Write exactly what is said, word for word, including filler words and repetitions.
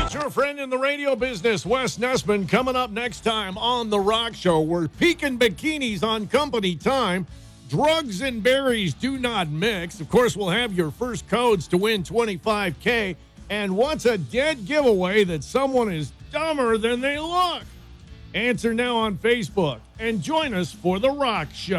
It's your friend in the radio business, Wes Nessman, coming up next time on The Rock Show. We're peeking bikinis on company time. Drugs and berries do not mix. Of course, we'll have your first codes to win twenty-five K. And what's a dead giveaway that someone is dumber than they look? Answer now on Facebook and join us for The Rock Show.